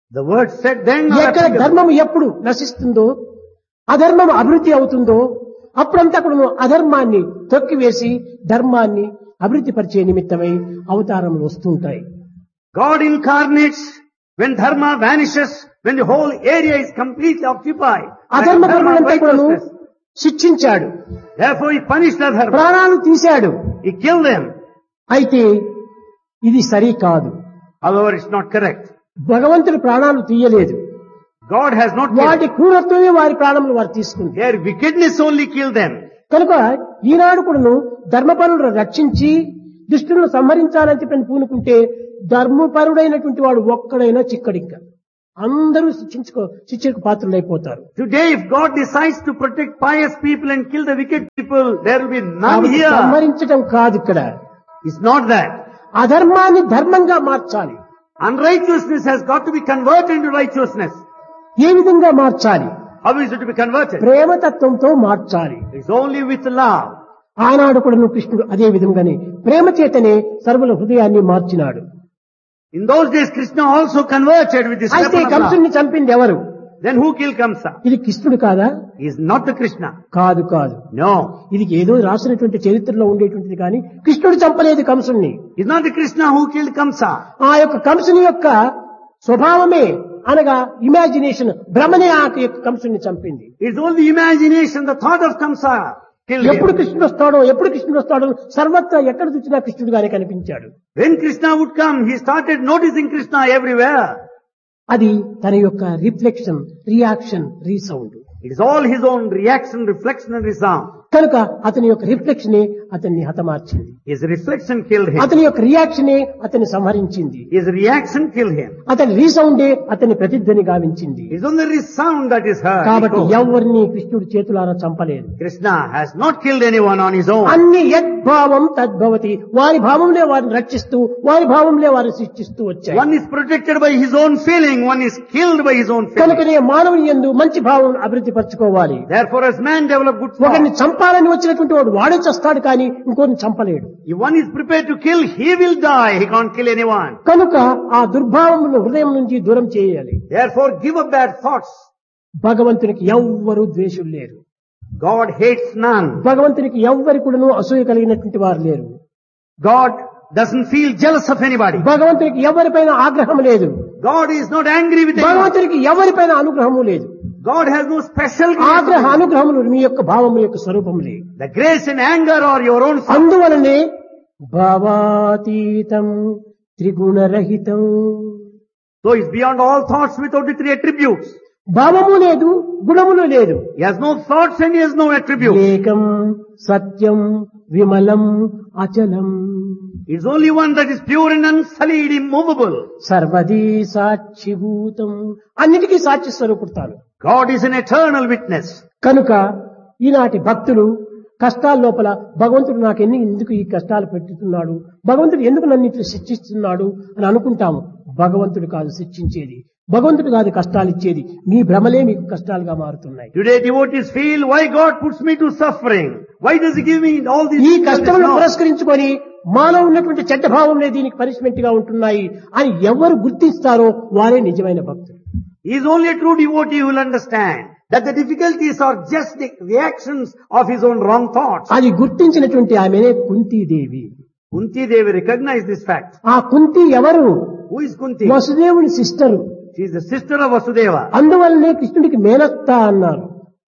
The word said then or ఎక్కడ applicable? ధర్మం ఎప్పుడు నశిస్తుందో, అధర్మం అభివృద్ధి అవుతుందో, అప్పుడంతా కూడా అధర్మాన్ని తొక్కివేసి ధర్మాన్ని అభివృద్ధి పరిచే నిమిత్తమై అవతారములు వస్తుంటాయి. God incarnates when dharma vanishes, when the whole area is completely occupied. by అధర్మ dharma పరులంతా కూడాను righteousness. శిక్షించాడు, Therefore he punished the dharma. ప్రాణాలు తీశాడు. He killed them. అయితే ఇది సరి కాదు. However, it's not correct. భగవంతుడు ప్రాణాలు తీయలేదు. God has not వాటి killed. క్రూరత్వమే వారి ప్రాణములు వారు తీసుకుంది. Their wickedness only killed them. కనుక ఈనాడు కూడాను ధర్మపరులను రక్షించి దుష్టులను సంహరించాలని చెప్పని పూనుకుంటే ధర్మపరుడైనటువంటి వాడు ఒక్కడైనా చిక్కడిక్క, అందరూ శిక్షకు పాత్రులైపోతారు. Today, if God decides to protect pious people and kill the wicked people, there will be none కాబట్టి here. సంహరించడం కాదు ఇక్కడ, It's not that. అధర్మాన్ని ధర్మంగా మార్చాలి. Unrighteousness has got to be converted into righteousness. ఏ విధంగా మార్చాలి? How is it to be converted? ప్రేమతత్వంతో మార్చాలి. It's only with love. ఆనాడు కూడా కృష్ణుడు అదే విధంగానే ప్రేమ చేతనే సర్వుల హృదయాన్ని మార్చినాడు. In those days, Krishna also converted with this అయితే weapon of love. కంసుని చంపింది ఎవరు? Then who killed Kamsa? ఇది కృష్ణుడు కాదా? He is not the Krishna. కాదు కాదు, No. ఇది ఏదో రాసినటువంటి చరిత్రలో ఉండేటువంటిది కానీ కృష్ణుడు చంపలేదు కంసుని. It's not the Krishna who killed Kamsa. ఆ యొక్క కంసుని యొక్క స్వభావమే అనగా ఇమాజినేషన్, భ్రమనే ఆ యొక్క కంసుని చంపింది. It's only imagination, the thought of Kamsa killed ఎప్పుడు him. కృష్ణుడు వస్తాడో, ఎప్పుడు కృష్ణుడు వస్తాడో సర్వత్రా ఎక్కడ చూసినా కృష్ణుడుగానే కనిపించాడు. When Krishna would come, he started noticing Krishna everywhere. అది తన యొక్క reflection, reaction, resound. It is all his own reaction, reflection and resound. కనుక అతని యొక్క రిఫ్లెక్షనే అతన్ని హతమార్చింది. His reflection killed him. అతని యొక్క రియాక్షనే అతన్ని సంహరించింది. His reaction killed him. అతని రీసౌండే అతని ప్రతిధ్వని గావించింది. It is only the resound that is heard. కాబట్టి Echo. ఎవరిని కృష్ణుడు చేతులారా చంపలేదు. Krishna has not killed anyone on his own. అన్ని యద్భావం తద్భవతి, వారి భావంలో వారిని రక్షిస్తూ వారి భావంలో వారిని సృష్టిస్తూ వచ్చాయి. One is protected by his own feeling, one is killed by his own feeling. కనుకనే మానవుని యందు మంచి భావం అభివృద్ధి పరచుకోవాలి. Therefore, as man develop good ఒకరిని thoughts, చంపాలని వచ్చినటువంటి వాడు వాడే చస్తాడు కానీ ఇంకోరిని చంపలేడు. if one is prepared to kill, he will die. He can't kill anyone. కనుక ఆ దుర్భావమును హృదయం నుంచి దూరం చేయాలి. Therefore, give up bad thoughts. భగవంతునికి ఎవ్వరూ ద్వేషులు లేరు. God hates none. భగవంతునికి ఎవ్వరి కూడాను అసూయ కలిగినటువంటి వారు లేరు. God doesn't feel jealous of anybody. భగవంతునికి ఎవరిపైన ఆగ్రహం లేదు. God is not angry with anyone. భగవంతునికి ఎవరిపైన అనుగ్రహము లేదు. God has no special ఆగ్రహ grace. అనుగ్రహములు మీ యొక్క భావము యొక్క స్వరూపములే. The grace and anger are your own self. అందువలనే భావాతీతం త్రిగుణరహితం. So it's beyond all thoughts without the three attributes. భావము లేదు, గుణములు లేదు. He has no thoughts and he has no attributes. ఏకం సత్యం విమలం అచలం It's only one that is pure and unsullied, immovable. సర్వదీ సాక్షిభూతం, అన్నిటికీ సాక్షి స్వరూపుడతాను. God is an eternal witness. కనుక ఈనాటి భక్తులు కష్టాల లోపల భగవంతుడు నాకు ఎందుకు ఈ కష్టాలు పెట్టుతున్నాడు, భగవంతుడు ఎందుకు నన్ను ఇట్లా శిక్షిస్తున్నాడు అని అనుకుంటాము. భగవంతుడు కాదు శిక్షించేది, భగవంతుడు కాదు కష్టాలు ఇచ్చేది. మీ భ్రమలే మీకు కష్టాలుగా మారుతున్నాయి. Today devotees feel, why God puts me to suffering? Why does he give me all these ఈ things? కష్టములను పురస్కరించుకొని మాలో ఉన్నటువంటి చెడ్డ భావంలో దీనికి పనిష్మెంట్ గా ఉంటున్నాయి అని ఎవరు గుర్తిస్తారో వారే నిజమైన భక్తులు. He is only a true devotee who will understand that the difficulties are just the reactions of his own wrong thoughts. అది గుర్తించినటువంటి ఆమెనే Kuntidevi. Kunti Devi recognized this fact. ఆ కుంతి ఎవరు? Who is Kunti? వసుదేవుని sister. She is the sister of Vasudeva. అందువల్లనే కృష్ణుడికి మేనత్త అన్నారు.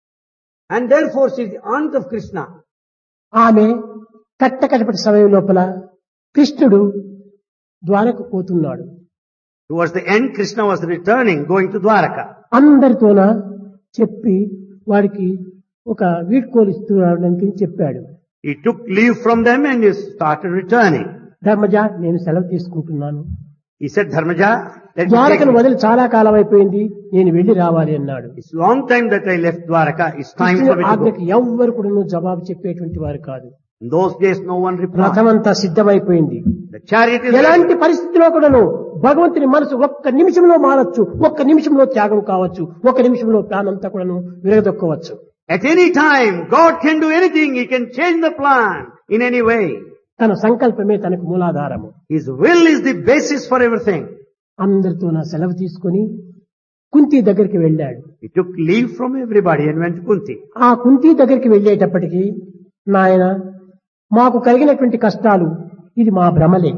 And therefore she is the aunt of Krishna. ఆమె కట్టకటపటి సమయం లోపల కృష్ణుడు ద్వారకు పోతున్నాడు. Towards the end, Krishna was returning, going to Dwaraka. అందరితోన చెప్పి వాడికి ఒక వీడ్కోలు ఇస్తున్నాడని చెప్పాడు. He took leave from them and he started returning. Dharmaja, నేను సెలవు తీసుకుంటున్నాను. He said, Dharmaja, let me take ద్వారకను leave. వదిలి చాలా కాలం అయిపోయింది, నేను వెళ్లి రావాలి అన్నాడు. It's long time that I left Dwaraka. It's time for me to go. ఆజ్ఞకి ఎవ్వరు కూడా జవాబు చెప్పేటువంటి వారు కాదు. In those days, no one replied. రథమంతా సిద్ధమైపోయింది. The chariot is ready. ఎలాంటి పరిస్థితిలో కూడాను భగవంతుని మనసు ఒక్క నిమిషంలో మారచ్చు, ఒక్క నిమిషంలో త్యాగం కావచ్చు, ఒక్క నిమిషంలో ప్రాణంతా కూడాను విరగదొక్కవచ్చు. At any time, God can do anything. He can change the plan in any way. తన సంకల్పమే తనకు మూలాధారము. His will is the basis for everything. అందరితో నా సెలవు తీసుకొని కుంతి దగ్గరికి వెళ్ళాడు. He took leave from everybody and went to Kunti. ఆ కుంతి దగ్గరికి వెళ్ళేటప్పటికి, నాయన మాకు కలిగినటువంటి కష్టాలు ఇది మా భ్రమలే.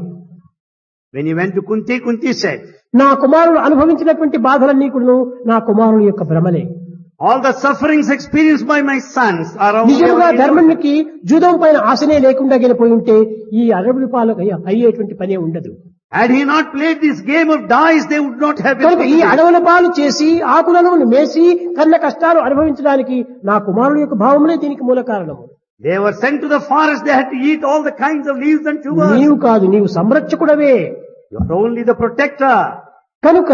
When he went to Kunti, Kunti said, నా కుమారుడు అనుభవించినటువంటి బాధలన్నీ కూడా నా కుమారుని యొక్క భ్రమలే. all the sufferings experienced by my sons are only నిజంగా illusion. ధర్మానికి జూదం పైన ఆశనే లేకుండా గెలిపోయి ఉంటే ఈ అరబుల పాలకు అయ్యేటువంటి పనే ఉండదు. Had he not played this game of dice, they would not have been కనుక ఈ permitted. అడవుల పాలు చేసి ఆకులను మేసి కన్న కష్టాలు అనుభవించడానికి నా కుమారుడు యొక్క భావములే దీనికి మూల కారణము. They were sent to the forest, they had to eat all the kinds of leaves and tubers. నీవు కాదు, నీవు సంరక్షకుడవే. You are only the protector. కనుక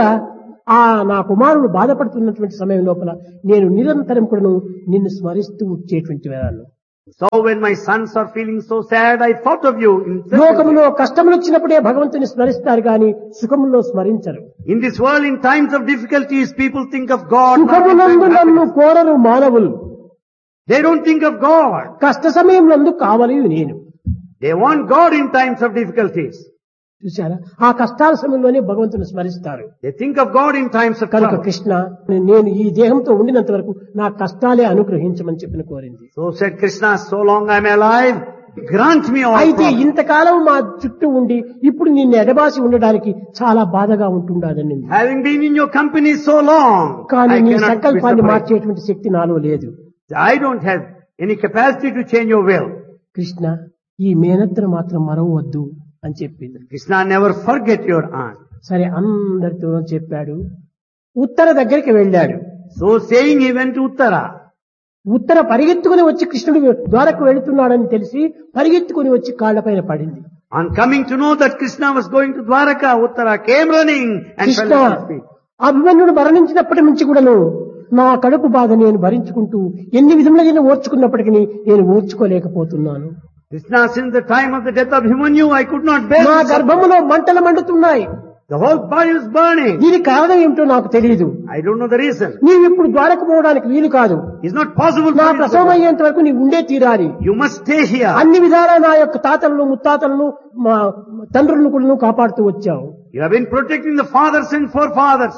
ఆ నా కుమారుడు బాధపడుతున్నటువంటి సమయం లోపల నేను నిరంతరం కూడా నిన్ను స్మరిస్తూ వచ్చేటువంటి వాడు. So when my sons are feeling so sad, I thought of you. లోకములో కష్టములు వచ్చినప్పుడే భగవంతుని స్మరిస్తారు గాని సుఖములో స్మరించరు. In this world, in times of difficulties, people think of God. not in సుఖమునందు times of నన్ను happiness. కోరరు మానవులు, They don't think of God. కష్ట సమయంలో కావాలి నేను. They want God in times of difficulties. చూశారా, ఆ కష్టాల సమయంలోనే భగవంతుని స్మరిస్తారు. They think of God in times of కనుక trouble. కృష్ణ, నేను ఈ దేహంతో ఉండినంత వరకు నా కష్టాలే అనుగ్రహించమని చెప్పిన కోరింది. So said Krishna, so long I am alive, grant me all అయితే problems. ఇంతకాలం మా చుట్టూ ఉండి ఇప్పుడు నిన్ను ఎడబాసి ఉండడానికి చాలా బాధగా ఉంటుండదని. Having been in your company so long, కానీ I నీ cannot be సంకల్పాన్ని surprised. మార్చేటువంటి శక్తి నాలో లేదు. I don't have any capacity to change your will. Krishna, ఈ మేనత్తను మాత్రం మరవద్దు అని చెప్పింది. Krishna, never forget your aunt. సరే అందరితో చెప్పాడు. ఉత్తర దగ్గరికి వెళ్ళాడు. So saying, he went to Uttara. ఉత్తర పరిగెత్తుకుని వచ్చి కృష్ణుడు ద్వారకు వెళుతున్నాడని తెలిసి పరిగెత్తుకుని వచ్చి కాళ్లపైన పడింది. On coming to know that Krishna was going to Dwaraka, Uttara came running and Krishna, fell at his feet. అభిమన్యుడు మరణించినప్పటి నుంచి కూడాను నా కడుపు బాధ నేను భరించుకుంటూ ఎన్ని విధములైన ఓర్చుకున్నప్పటికీ నేను ఓర్చుకోలేకపోతున్నాను. Krishna, since the time of the death of Himanyu, I could not bear నా this. గర్భములో మంటలు మండుతున్నాయి. The whole body was burning. దీని కారణం ఏమిటో నాకు తెలియదు. I don't know the reason. నీవు ఇప్పుడు ద్వారకు పోవడానికి వీలు కాదు. It's not possible నా for you to ప్రసవం go. అయ్యేంత వరకు నీవు ఉండే తీరాలి. You must stay here. అన్ని విధాలా నా యొక్క తాతలను ముత్తాతలను మా తండ్రులను కూడా కాపాడుతూ వచ్చావు. You have been protecting the fathers and forefathers.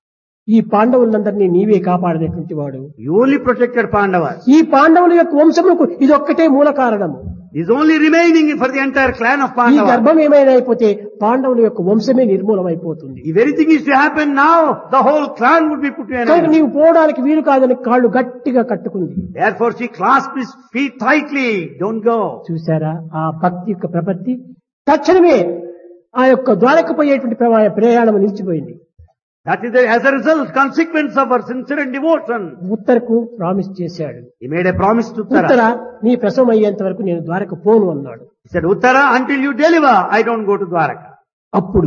ఈ పాండవులందరినీ నీవే కాపాడినటువంటి వాడు. You only protected Pandavas. ఈ పాండవుల యొక్క వంశములకు ఇదొక్కటే మూల కారణము. Is only remaining for the entire clan of ఈ Pandavas. గర్భం ఏమైనా అయిపోతే పాండవుల యొక్క వంశమే నిర్మూలమైపోతుంది. If anything is to happen now, the whole clan would be put to an కనుక end. నీవు పోవడానికి వీలు కాదని కాళ్ళు గట్టిగా కట్టుకుంది. Therefore she clasped his feet tightly. Don't go. చూసారా ఆ భక్తి యొక్క ప్రపత్తి. తక్షణమే ఆ యొక్క ద్వారకు పోయేటువంటి ప్రయాణం నిలిచిపోయింది. That is as a result, consequence of her sincere devotion. ఉత్తరకు promise చేశాడు. He made a promise to Uttara, Uttara. నీ ప్రసవం అయ్యేంత వరకు నేను ద్వారకు పోను అన్నాడు. He said, Uttara, until you deliver, I don't go to Dwaraka. అప్పుడు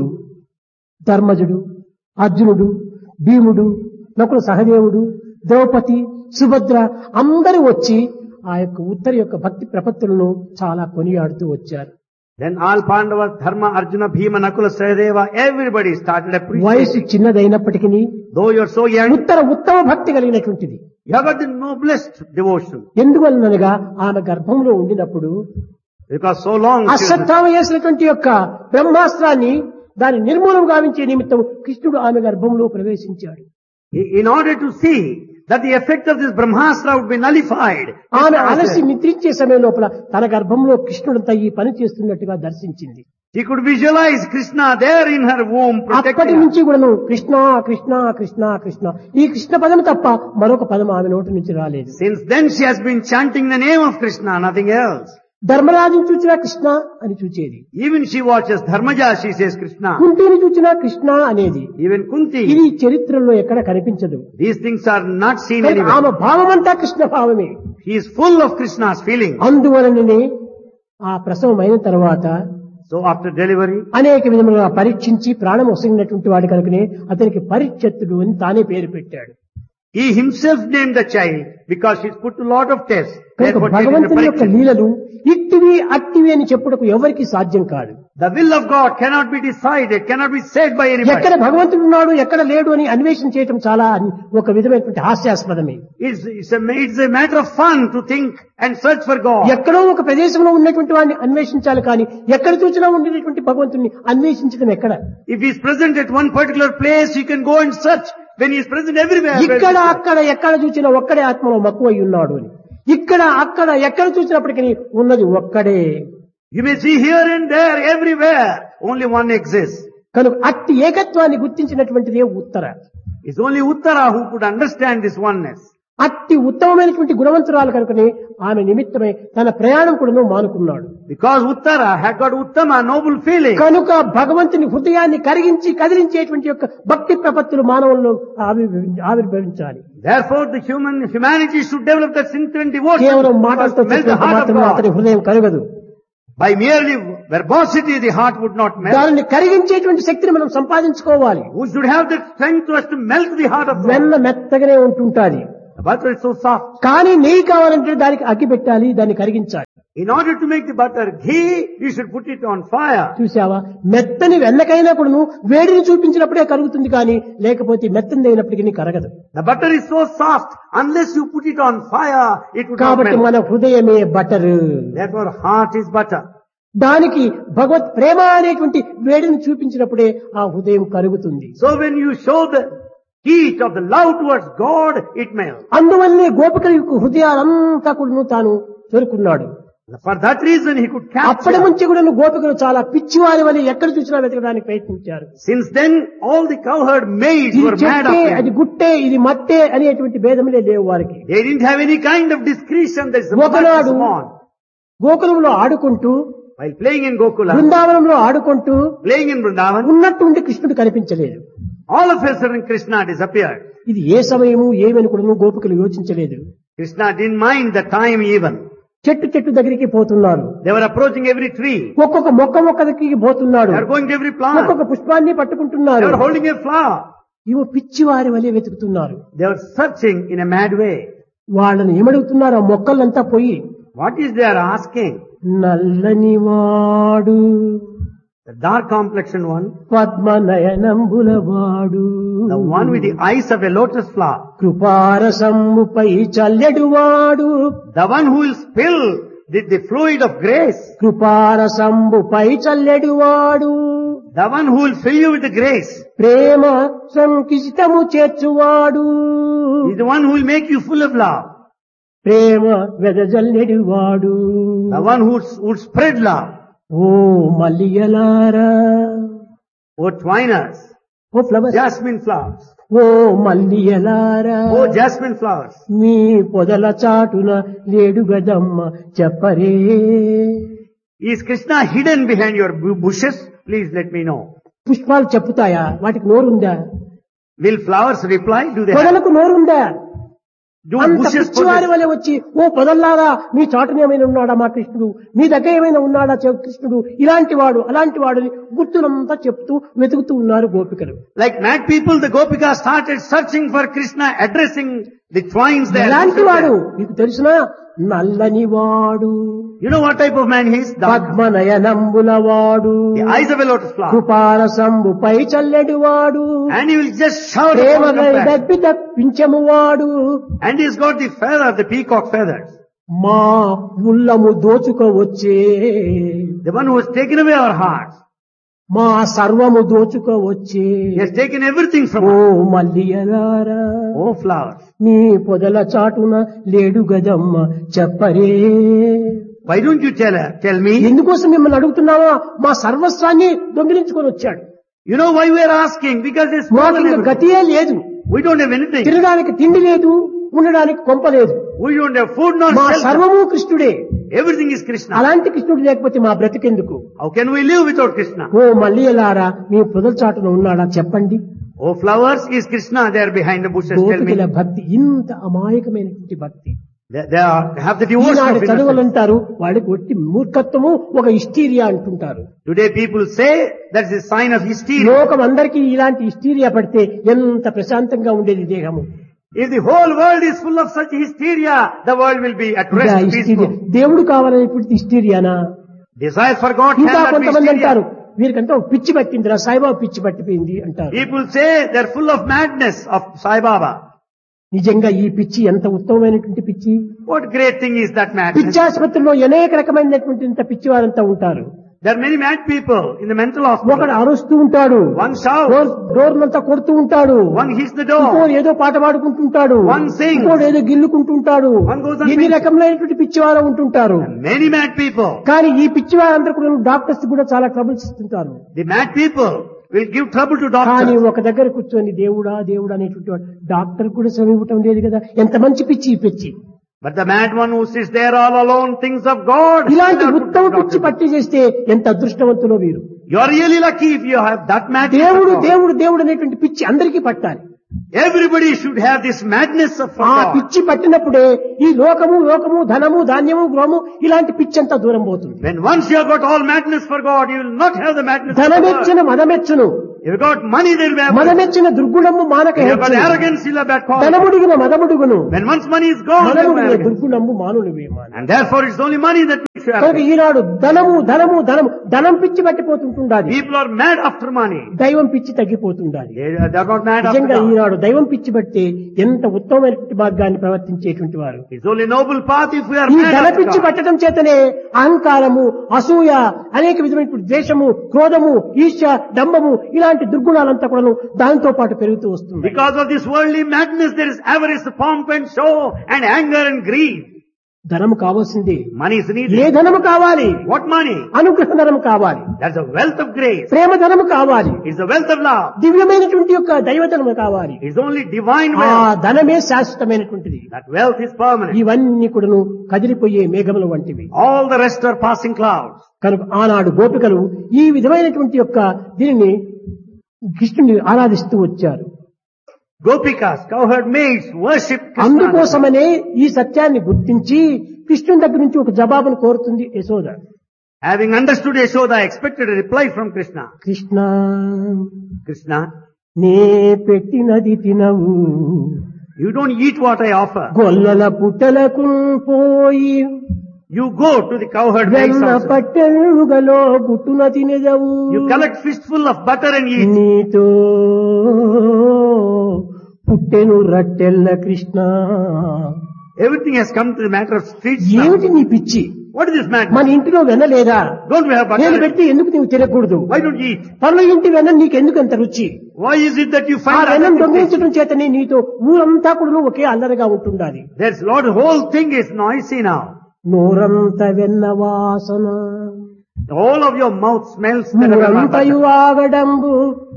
ధర్మజుడు, అర్జునుడు, భీముడు, నకుల సహదేవుడు, ద్రౌపది, సుభద్ర అందరూ వచ్చి ఆ యొక్క ఉత్తర యొక్క భక్తి ప్రపత్తులను చాలా కొనియాడుతూ వచ్చారు. Then all Pandavas, Dharma, Arjuna, Bhima, Nakula, Sahadeva, everybody started appreciating. వయసు చిన్నదైనప్పటికీ Though you are so young, ఉత్తమ భక్తి కలిగినటువంటిది. you have got the noblest devotion. ఎందువలనగా ఆమె గర్భంలో ఉండినప్పుడు Because so long, she was- Ashwatthama చేసినటువంటి యొక్క బ్రహ్మాస్త్రాన్ని దాని నిర్మూలం గావించే నిమిత్తం కృష్ణుడు ఆమె గర్భంలో ప్రవేశించాడు. in order to see that the effect of this Brahmastra would be nullified, ఆమె అలసి నిద్రించే సమయం లోపల తన గర్భంలో కృష్ణుడంతా ఈ పని చేస్తున్నట్టుగా దర్శించింది. she could visualize Krishna there in her womb అప్పటి protecting her. నుంచి కూడాను కృష్ణ కృష్ణ కృష్ణ కృష్ణ ఈ కృష్ణ పదం తప్ప మరొక పదం ఆమె నోటి నుంచి రాలేదు. Since then she has been chanting the name of Krishna, nothing else. ధర్మరాజుని చూచినా కృష్ణ అని చూచేది. Even she watches Dharmaja, she says Krishna. కుంటిని చూచినా కృష్ణ అనేది. Even Kunti. ఇది చరిత్రలో ఎక్కడ కనిపించదు. These things are not seen కనుక anywhere. ఆమె భావమంతా కృష్ణ భావమే. He is full of Krishna's feeling. అందువలననే ఆ ప్రసవం అయిన తర్వాత So after delivery, అనేక విధములుగా పరీక్షించి ప్రాణం వసిగినటువంటి వాడి కనుకనే అతనికి పరీక్షత్తుడు అని తానే పేరు పెట్టాడు. he himself named the child because she's put a lot of tests. కనుక Therefore, she named భగవంతుని the యొక్క Parikshit. లీలలు ఇట్టివి అట్టివి అని చెప్పుటకు ఎవరికి సాధ్యం కాదు. The will of God cannot be decided, cannot be said by anybody. ఎక్కడ భగవంతుడు ఉన్నాడు ఎక్కడ లేడు అని అన్వేషణ చేయటం చాలా ఒక విధమైనటువంటి హాస్యాస్పదమే. It's a matter of fun to think and search for God. ఎక్కడో ఒక ప్రదేశంలో ఉన్నటువంటి వాడిని అన్వేషించాలి కానీ ఎక్కడ చూసినా ఉండేటువంటి భగవంతుని అన్వేషించడం ఎక్కడ? If he is present at one particular place, you can go and search when he is present everywhere. ఇక్కడ అక్కడ ఎక్కడ చూసినా ఒక్కడే ఆత్మలో మక్కువై ఉన్నాడు అని. ఇక్కడ అక్కడ ఎక్కడ చూసినప్పటికీ ఉన్నది ఒక్కడే. You may see here and there, everywhere, only one exists. కనుక అట్టి ఏకత్వాన్ని గుర్తించినటువంటిదే ఉత్తర. It's only Uttara who could understand this oneness. అట్టి ఉత్తమమైనటువంటి గుణవంతురాలు కనుకనే ఆమె నిమిత్తమై తన ప్రయాణం కూడా మానుకున్నాడు. Because Uttara had got Uttama, noble feeling. కనుక భగవంతుని హృదయాన్ని కరిగించి కదిలించేటువంటి యొక్క భక్తి ప్రపత్తులు మానవుల్లో ఆవిర్భవించాలి. Therefore the humanity should develop that sincere devotion. కేవలం మాటలతో మాత్రం అతని హృదయం కరగదు. By merely verbosity the heart would not melt. దానిని కరిగించేటువంటి శక్తిని మనం సంపాదించుకోవాలి. Who should have the strength to melt the heart of God? వెన్న మెత్తగానే ఉంటుంటాది. The butter is so soft. కానీ నెయ్యి కావాలంటే దానికి అగ్గి పెట్టాలి, దాన్ని కరిగించాలి. In order to make the butter ghee, you should put it on fire. చూసావా, మెత్తని వెన్నకైనా కూడా వేడిని చూపించినప్పుడే కరుగుతుంది, కానీ లేకపోతే మెత్తని అయినప్పటికీ కరగదు. The butter is so soft, unless you put it on fire, it would not కాబట్టి melt. మన హృదయమే butter. Therefore heart is butter. దానికి భగవత్ ప్రేమ అనేటువంటి వేడిని చూపించినప్పుడే ఆ హృదయం కరుగుతుంది. So when you show the heat of the love towards God, it melts. అందువల్లనే గోపికల యొక్క హృదయాలంతా కూడా తాను చేరుకున్నాడు. For that reason he could అప్పటి capture. నుంచి కూడా గోపికలు చాలా పిచ్చివారి వల్ల ఎక్కడ చూసినా వెతకడానికి ప్రయత్నించారు. Since then all the cowherd maids ఇది were mad చెట్టే, of అది him. గుట్టే, ఇది మట్టే అనేటువంటి భేదములే లేవు వారికి. They didn't have any kind of discretion. There is a ఒకనాడు small. గోకులంలో ఆడుకుంటూ, While playing in Gokula, బృందావనంలో ఆడుకుంటూ playing in Vrindavan, ఉన్నట్టుండి కృష్ణుడు కనిపించలేదు. all of a sudden Krishna disappeared. ఇది ఏ సమయము ఏమని కూడా గోపికలు యోచించలేదు. Krishna didn't mind the time even. చెట్టు దగ్గరికి పోతున్నారు. They were approaching every tree. ఒక్కొక్క మొక్క దగ్గరికి పోతున్నాడు. They were going to every plant. ఒక్కొక్క పుష్పాన్ని They పట్టుకుంటున్నారు. were holding a flower. ఇవో పిచ్చివారి వలె వెతుకుతున్నారు. They were searching in a mad way. వాళ్ళని ఏమడుగుతున్నారు? ఆ మొక్కలంతా పోయి, What is they are asking? నల్లనివాడు, The dark complexioned one, పద్మనయనంబులవాడు, the one with the eyes of a lotus flower, కృపారసంబుపై చల్లెడువాడు, the one who will spill the fluid of grace, కృపారసంబుపై చల్లెడువాడు, the one who will fill you with the grace, Prema సంకిష్టము చేర్చువాడు, is the one who will make you full of love, Prema వెదజల్లెడువాడు. the one who would spread love. Oh మల్లియలారా, Oh twiners, oh flowers, jasmine flowers, oh మల్లియలారా, oh jasmine flowers, మీ పొదల చాటున లేడు గదమ్మ చెప్పరే. is Krishna hidden behind your bushes? Please let me know. పుష్పాలు చెప్పుతాయా? వాటికి నోరుందా? Will flowers reply? Do they have? పొదలకు నోరుందా? Do అంత bushes పిచ్చివారి possess? వలె వచ్చి, ఓ పొదల్లారా, మీ చాటున ఏమైనా ఉన్నాడా మా కృష్ణుడు, మీ దగ్గర ఏమైనా ఉన్నాడా కృష్ణుడు, ఇలాంటి వాడు అలాంటి వాడు గుర్తులంతా చెప్తూ వెతుకుతూ ఉన్నారు గోపికలు. Like mad people, the Gopika started searching for Krishna, addressing the twines there. ఎలాంటి వాడు మీకు తెలుసునా? నల్లని వాడు, You know what type of man he is? పద్మనయనంబులవాడు, The eyes of a lotus flower. కృపారసంబుపై చల్లెడువాడు, And he will just shout upon ప్రేమగై compassion. దప్పి తప్పించమువాడు, And he's got the feather, the peacock feathers. మా ఉల్లము దోచుకోవచ్చే, The one who has taken away our hearts. మా సర్వము దోచుకోవచ్చే. He has taken everything from oh us. మల్లియలారా, Oh flowers. మీ పొదల చాటున లేడు గదమ్మ చెప్పరే. Why don't you tell me? ఎందుకోసం మిమ్మల్ని అడుగుతున్నావా? మా సర్వస్వాన్ని దొంగిలించుకొని వచ్చాడు. You know why we are asking? Because there's మాకు stolen ఇంకా everything. గతియే లేదు. We don't have anything. తినడానికి తిండి లేదు, ఉండడానికి కొంప లేదు. We don't have food nor మా shelter. సర్వము కృష్ణుడే. Everything is Krishna. అలాంటి కృష్ణుడు లేకపోతే మా బ్రతికెందుకు? How can we live without Krishna? ఓ మల్లియలారా, మీ పొదల చాటున ఉన్నాడా చెప్పండి. Oh flowers, is Krishna there behind the bushes? Tell me. గోపికల భక్తి ఇంత అమాయకమైనటువంటి భక్తి. They have the devotion Eenadu of innocence. చదువులు అంటారు, వాడికి ఒట్టి మూర్ఖత్వము, ఒక హిస్టీరియా అంటుంటారు. Today people say that's a sign of hysteria. లోకం అందరికీ ఇలాంటి హిస్టీరియా పడితే ఎంత ప్రశాంతంగా ఉండేది దేహము. If the whole world is full of such hysteria, the world will be at ఇంకా rest, హిస్టీరియా, peaceful. దేవుడు కావాలనేటువంటి హిస్టీరియానా? Desire for God ఇంకా cannot be కొంతమంది hysteria. అంటారు, వీరికంటే ఒక పిచ్చి పట్టిందిరా, సాయిబాబా పిచ్చి పట్టిపోయింది అంటారు. People say they're full of madness of Sai Baba. నిజంగా ఈ పిచ్చి ఎంత ఉత్తమమైనటువంటి పిచ్చి. What great thing is that madness? పిచ్చాసుపత్రిలో అనేక రకమైనటువంటి ఇంత పిచ్చి వారంతా ఉంటారు. There are many mad people in the mental ఒకడు hospital. అరుస్తూ ఉంటాడు, One shouts, డోర్ అంతా కొడుతూ ఉంటాడు, one hits the ఇంకోడు door, ఏదో పాట పాడుకుంటుంటాడు, One sings. ఇంకోడు ఏదో గిల్లుకుంటుంటాడు. One goes on ఎన్ని singing. రకములైనటువంటి పిచ్చివారు ఉంటుంటారు. many mad people. కానీ ఈ పిచ్చివారందరూ కూడా డాక్టర్స్ కూడా చాలా ట్రబుల్స్ ఇస్తుంటారు. The mad people will give trouble to కానీ doctors. ఒక దగ్గర కూర్చొని దేవుడా దేవుడా అనేటువంటి వాడు డాక్టర్ కూడా శ్రమ ఇవ్వటం లేదు కదా. ఎంత మంచి పిచ్చి ఈ పిచ్చి. But the mad one who sits there all alone thinks of God. ఇలాంటి Not to ఉత్తమ doctor. పిచ్చి పట్టి చేస్తే ఎంత అదృష్టవంతులో వీరు. You are really lucky if you have that mad. దేవుడు దేవుడు దేవుడు అనేటువంటి పిచ్చి అందరికీ పట్టాలి. Everybody should have this madness of ఆ God. పిచ్చి పట్టినప్పుడే ఈ లోకము లోకము ధనము ధాన్యము గృహము ఇలాంటి పిచ్చి అంతా దూరం పోతుంది. When once you have got all madness for God, you will not have the madness of God. ధనమెచ్చిన మదమెచ్చును, If you got money, there will be avarice. మదమెచ్చిన దుర్గుణము మానక If you have got హెచ్చును. arrogance, you'll have bad cause. ధనముడిగిన మదముడుగును, When once money is gone, you have మదముడిగిన arrogance. దుర్గుణము మానునివే మాను. And therefore it's only money that makes you కనుక arrogant. ఈనాడు ధనము ధనము ధనము ధనం పిచ్చి పట్టిపోతుంటుండాలి, People are mad after money. దైవం పిచ్చి తగ్గిపోతుండాలి. They're not mad after నిజంగా God. ఈనాడు దైవం పిచ్చి బట్టి ఎంత ఉత్తమమైన మార్గాన్ని ప్రవర్తించేటువంటి వారు. It's only noble path if we are ఈ mad ధన after పిచ్చి God. పట్టడం చేతనే అహంకారము, అసూయ, అనేక విధమైనటువంటి ద్వేషము, క్రోధము, ఈర్ష్య, డంబము ఇలాంటి దుర్గుణాలంతా కూడా దానితో పాటు పెరుగుతూ వస్తుంది. Because of this worldly madness, there is avarice, pomp and show, and anger and greed. ధనము కావాల్సిందే. Money is A needed. ధనము కావాలి? What money? అనుగ్రహ ధనము కావాలి, That's a wealth of grace. ప్రేమ ధనము కావాలి, It's the wealth of love. దివ్యమైనటువంటి యొక్క దైవధనము కావాలి. It's only divine ఆ wealth. ధనమే శాశ్వతమైనటువంటిది. That wealth is permanent. ఇవన్నీ కూడాను కదిలిపోయే మేఘముల వంటివి. All the rest are passing clouds. కనుక ఆనాడు గోపికలు ఈ విధమైనటువంటి యొక్క దీనిని కృష్ణుని ఆరాధిస్తూ వచ్చారు. Gopikas, cowherd maids, worship Krishna. అందుకోసమనే ఈ సత్యాన్ని గుర్తించి కృష్ణుని దగ్గర నుంచి ఒక జవాబును కోరుతుంది Yashoda. Having understood Yashoda, expected a reply from Krishna. Krishna, Krishna, నే పెట్టినది తినవు, you don't eat what I offer. గొల్లల పుట్టలకు పోయి You go to the cowherd maids వెన్న house. పట్టెలుగలో గుట్టున తినదవు. You collect fistful of butter and eat. నీతో పుట్టెను రట్టెల్ల Krishna. Everything has come to the matter of streets now. ఏమిటి నీ పిచ్చి? What is this madness? మన ఇంటిలో వెన్న లేదా? Don't we have నేను butter? పెడితే ఎందుకు నువ్వు తినకూడదు? Why don't you eat? పనుల ఇంటి వెన్న నీకెందుకు అంత రుచి? Why is it that you ఆ find వెన్నం other things? దొంగిలించడం చేతనే నీతో ఊరంతా కూడా ఒకే అల్లరిగా ఉంటుండాలి. There's a lot, the whole thing is noisy now. నోరంత వెన్న వాసన, The whole of your mouth smells better than my ఊరంతయు butter. ఆగడంబు,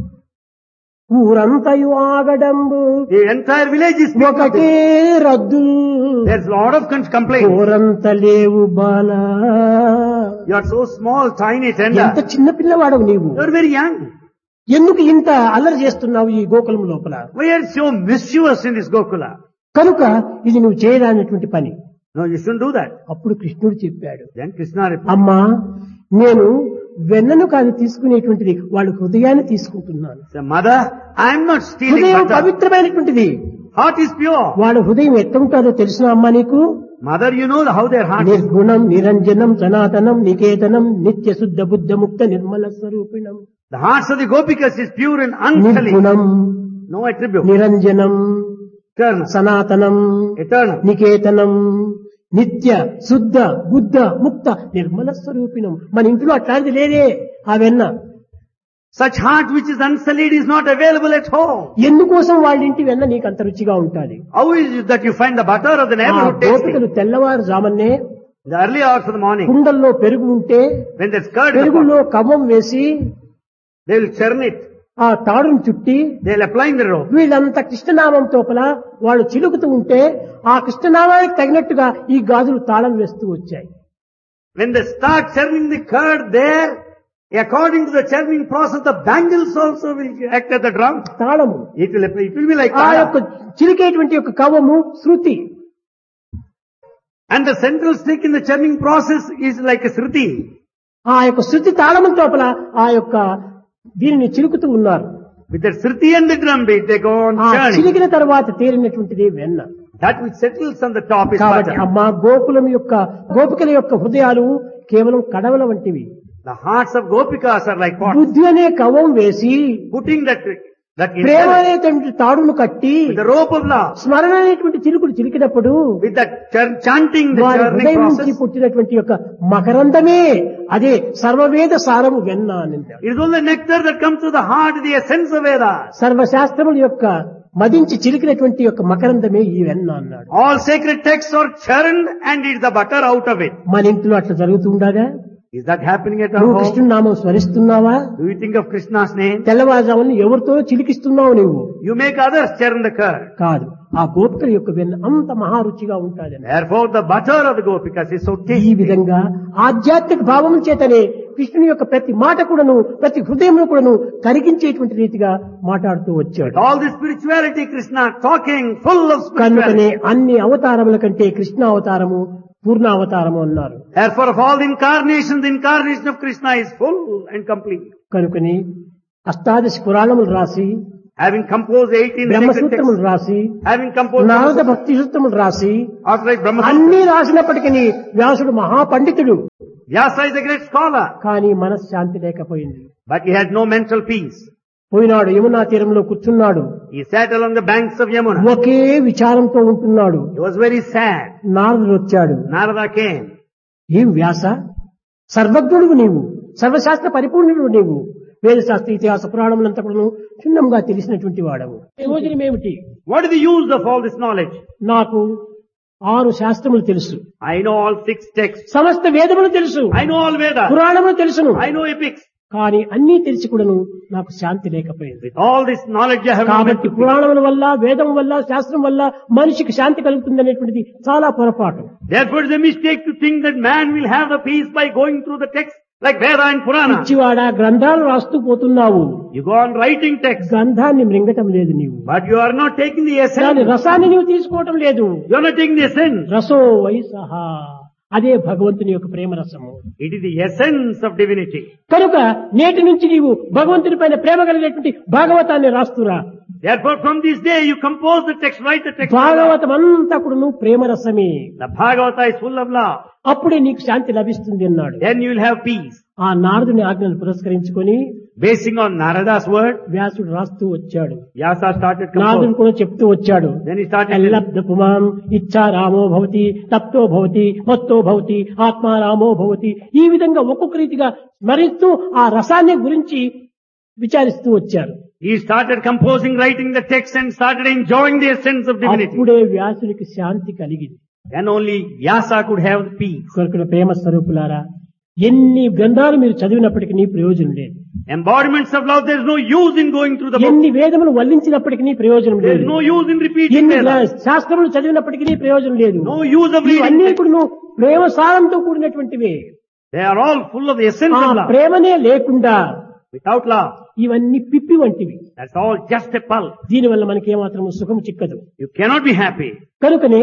ఊరంతయు ఆగడంబు, The entire village is speaking of ఒకటే this. రద్దు, There's a lot of complaints. ఊరంత లేవు బాల. You are so small, tiny, ఎంత tender. చిన్న పిల్లవాడవు నీవు. You are very young. ఎందుకు ఇంత అల్లరి చేస్తున్నావు ఈ గోకులం లోపల? Why are you so mischievous in this Gokula? కనుక ఇది నువ్వు చేయరానటువంటి పని. No, you shouldn't do that. అప్పుడు కృష్ణుడు చెప్పాడు, Then Krishna replied, అమ్మా నేను వెన్నను కాదు తీసుకునేటువంటిది, వాళ్ళ హృదయాన్ని తీసుకుంటున్నాను. "Say, Mother, I am not stealing హృదయం butter. పవిత్రమైనటువంటిది. Heart is pure. వాళ్ళ హృదయం ఎట్లుంటుందో తెలిసిన అమ్మా నీకు? Mother, you know how their heart is. నిర్గుణం, నిరంజనం, సనాతనం, నికేతనం, నిత్య శుద్ధ బుద్ధ ముక్త Nirmala స్వరూపిణం. The hearts of the Gopikas is pure and unsullied. నిర్గుణం, No attribute. నిరంజనం, Eternal. సనాతనం, Eternal. నికేతనం, నిత్య శుద్ధ బుద్ధ ముక్త నిర్మల స్వరూపిణం. మన ఇంట్లో అట్లాంటిది లేదే ఆ వెన్న. Such heart which is unsullied is not available at home. ఎందుకోసం వాళ్ళ ఇంటి వెన్న నీకు అంత రుచిగా ఉంటుంది? How is it that you find the butter of the ఆ neighborhood గోపికలు tasty? తెల్లవారుజామునే The early hours of the morning, కుండల్లో పెరుగు ఉంటే when there's curd in the pot, పెరుగులో కవ్వం వేసి they will churn it. ఆ తాడును చుట్టి They'll apply in the rope. వీళ్ళంతా కృష్ణనామం తోపల వాళ్ళు చిలుకుతూ ఉంటే ఆ కృష్ణనామానికి తగినట్టుగా ఈ గాజులు తాళం వేస్తూ వచ్చాయి. When they start churning the curd there, according to the churning process, the bangles also will act as the drum. తాళము It will be like ఆ యొక్క that. చిలికేటువంటి యొక్క కవ్వము శృతి. And the central stick in the churning process is like a sruti. ఆ యొక్క శృతి తాళము తోపల ఆ యొక్క దీనిని చిలుకుతూ ఉన్నారు. With the sruti and the drum beat, they go on ఆ churning. చిలికిన తర్వాత తేలినటువంటిది వెన్న. That which settles on the top is కాబట్టి butter. అమ్మా గోకులం యొక్క గోపికల యొక్క హృదయాలు కేవలం కడవల వంటివి. The hearts of Gopikas are like pots. బుద్ధి అనే కవ్వం వేసి Putting that That Prema intellect, అనేటువంటి తాడును కట్టి with the rope of love, స్మరణ అనేటువంటి చిలుకులు చిలికినప్పుడు with that chanting, the వారి churning హృదయం నుంచి process, పుట్టినటువంటి యొక్క మకరందమే అదే సర్వవేద సారము వెన్న అని. it is only nectar that comes to the heart, the essence of Vedas. సర్వశాస్త్రముల యొక్క మదించి చిలికినటువంటి యొక్క మకరందమే ఈ వెన్న అన్నాడు. All sacred texts are churned and it's the butter out of it. మన ఇంట్లో అట్లా జరుగుతుండగా Is that happening at our నువ్వు home? కృష్ణుని నామం స్మరిస్తున్నావా? Do you think of Krishna's name? తెల్లవారుజామున ఎవరితో చిలికిస్తున్నావు నువ్వు? You make others churn the curd. కాదు, ఆ గోపికల యొక్క వెన్న అంత మహారుచిగా ఉంటాదని. Therefore the butter of the gopikas is so ఈ tasty. విధంగా ఆధ్యాత్మిక భావం చేతనే కృష్ణుని యొక్క ప్రతి మాట కూడాను ప్రతి హృదయంలో కూడాను కరిగించేటువంటి రీతిగా మాట్లాడుతూ వచ్చాడు. All the spirituality, Krishna talking full of కనుకనే spirituality. అన్ని అవతారముల కంటే కృష్ణ అవతారము పూర్ణావతారము అన్నారు. Therefore of all the incarnations, the incarnation of Krishna is full and complete. కనుకని అష్టాదశ పురాణములు రాసి Having composed 18 sacred బ్రహ్మసూత్రములు texts, రాసి having composed నారద భక్తి సూత్రములు రాసి after Brahma, అన్ని రాసినప్పటికీ వ్యాసుడు మహాపండితుడు, Vyasa is a great scholar, కానీ మనశ్శాంతి లేకపోయింది. but he had no mental peace. పోయినాడు యమునా తీరంలో కూర్చున్నాడు. He sat along the banks of Yamuna. ఒకే విచారంతో ఉంటున్నాడు. He was very sad. నారదుడు వచ్చాడు. Narada came. ఏం వ్యాస, సర్వజ్ఞుడు నీవు, సర్వశాస్త్ర పరిపూర్ణుడు నీవు, వేదశాస్త్ర ఇతిహాస పురాణములంతా కూడా క్షుణ్ణంగా తెలిసినటువంటి వాడవు. ప్రయోజనమేమిటి? What is the use of all this knowledge? నాకు 6 శాస్త్రములు తెలుసు, I know all 6 texts. సమస్త వేదములు తెలుసు, I know all Vedas. పురాణములు తెలుసును, I know epics. కానీ అన్నీ తెలిసి కూడాను నాకు శాంతి లేకపోయింది. With all this knowledge I have no కాబట్టి mental peace. పురాణముల వల్ల వేదం వల్ల శాస్త్రం వల్ల మనిషికి శాంతి కలుగుతుంది అనేటువంటిది చాలా పొరపాటు. Therefore it is a mistake to think that man will have the peace by going through the text like Veda and Purana. పిచ్చివాడా, గ్రంథాలు రాస్తూ పోతున్నావు, You go on writing text, గ్రంథాన్ని మృంగటం లేదు నీవు, but you are not taking the దాని essence. రసాన్ని నీవు తీసుకోవటం లేదు. You are not taking the essence. రసో వైసహ, అదే భగవంతుని యొక్క ప్రేమ రసము. It is the essence of divinity. కనుక నేటి నుంచి నీవు భగవంతుని పైన ప్రేమ కలిగినటువంటి భాగవతాన్ని రాస్తురా. Therefore from this day you compose the text, write the text. Bhagavatam అంతా కూడా నువ్వు ప్రేమ రసమే, The Bhagavata is full of love. అప్పుడే నీకు శాంతి లభిస్తుంది అన్నాడు. Then you will have peace. ఆ నారదుని ఆజ్ఞను పురస్కరించుకొని Basing on Narada's word, వ్యాసుడు రాస్తూ వచ్చాడు. Vyasa started నారదుడు composing. కూడా చెప్తూ వచ్చాడు. Then he started ఎల్లబ్ధ పుమాం ఇచ్చా రామో భవతి, తప్తో భవతి, మత్తో భవతి, ఆత్మా రామో భవతి. ఈ విధంగా ఒక్కొక్క రీతిగా స్మరిస్తూ ఆ రసాన్ని గురించి విచారిస్తూ వచ్చారు. He started composing, writing the text and started enjoying the essence of divinity. అప్పుడే వ్యాసునికి శాంతి కలిగింది. Then only Vyasa could have the peace. కొరకుల ప్రేమ స్వరూపులారా, ఎన్ని గ్రంథాలు మీరు చదివినప్పటికీ నీ ప్రయోజనం లేదు, Embodiments of love, there is no use in going through the book. ఎన్ని వేదములు వల్లించినప్పటికీ నీ ప్రయోజనం There లేదు, is no use in repeating ఎన్ని Vedas. శాస్త్రములు చదివినప్పటికీ నీ ప్రయోజనం లేదు. No use of reading ఇవన్నీ text. కూడా నువ్వు ప్రేమ సారంతో కూడినటువంటివే. They are all full of the essence ఆ of love. ప్రేమనే లేకుండా Without love, ఇవన్నీ పిప్పి వంటివి. that's all just a pulp. దీనివల్ల మనకి ఏమాత్రం సుఖం చిక్కదు. You cannot be happy. కనుకనే